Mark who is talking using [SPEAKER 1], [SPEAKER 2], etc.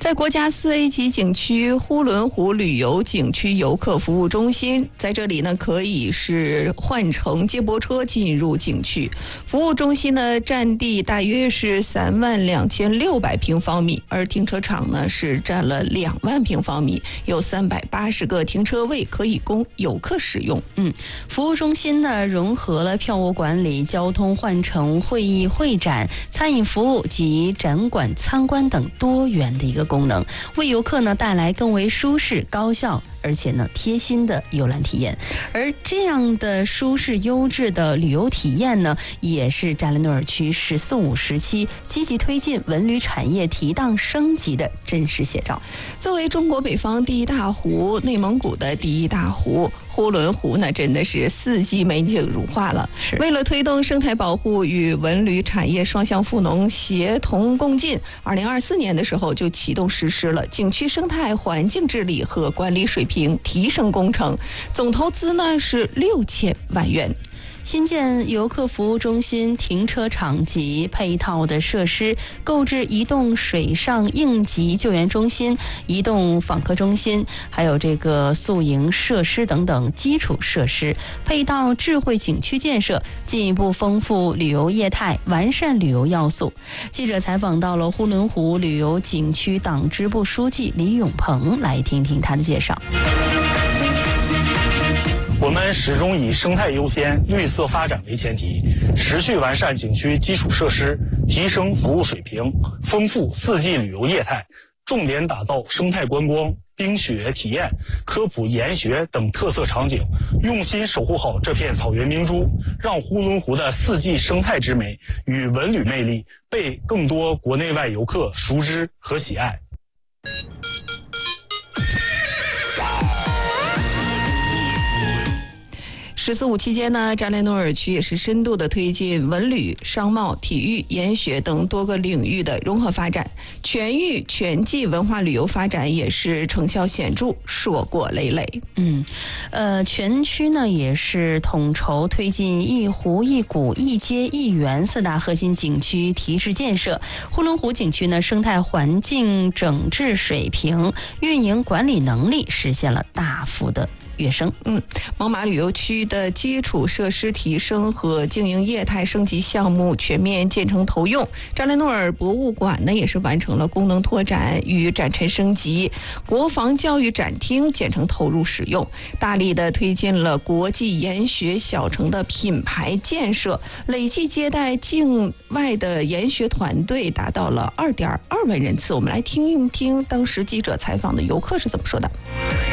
[SPEAKER 1] 在国家4A 级景区呼伦湖旅游景区游客服务中心，在这里呢可以是换乘接驳车进入景区。服务中心呢占地大约是32600平方米，而停车场呢是占了2万平方米，有380个停车位可以供游客使用。
[SPEAKER 2] 服务中心呢融合了票务管理、交通换乘、会议会展、餐饮服务及展馆参观等多元的一个功能，为游客呢带来更为舒适、高效而且呢贴心的游览体验。而这样的舒适优质的旅游体验呢，也是扎雷诺尔区“十四五”时期积极推进文旅产业提档升级的真实写照。
[SPEAKER 1] 作为中国北方第一大湖、内蒙古的第一大湖，呼伦湖呢真的是四季美景如画了。为了推动生态保护与文旅产业双向富农协同共进，2024年的时候就启动实施了景区生态环境治理和管理水平提升工程，总投资呢是6000万元。
[SPEAKER 2] 新建游客服务中心、停车场及配套的设施，购置移动水上应急救援中心、移动访客中心，还有这个宿营设施等等基础设施，配套智慧景区建设，进一步丰富旅游业态，完善旅游要素。记者采访到了呼伦湖旅游景区党支部书记李永鹏，来听听他的介绍。
[SPEAKER 3] 我们始终以生态优先、绿色发展为前提，持续完善景区基础设施，提升服务水平，丰富四季旅游业态，重点打造生态观光、冰雪体验、科普研学等特色场景，用心守护好这片草原明珠，让呼伦湖的四季生态之美与文旅魅力被更多国内外游客熟知和喜爱。
[SPEAKER 1] “14·5”期间呢，扎雷诺尔区也是深度的推进文旅、商贸、体育、研学等多个领域的融合发展，全域全季文化旅游发展也是成效显著，硕果累累。
[SPEAKER 2] 全区呢也是统筹推进一湖一谷一街一园4大核心景区提质建设。呼伦湖景区呢生态环境整治水平、运营管理能力实现了大幅的跃升。
[SPEAKER 1] 蒙马旅游区的基础设施提升和经营业态升级项目全面建成投用。扎雷诺尔博物馆呢也是完成了功能拓展与展陈升级，国防教育展厅建成投入使用，大力的推进了国际研学小城的品牌建设，累计接待境外的研学团队达到了2.2万人次。我们来听一听当时记者采访的游客是怎么说的。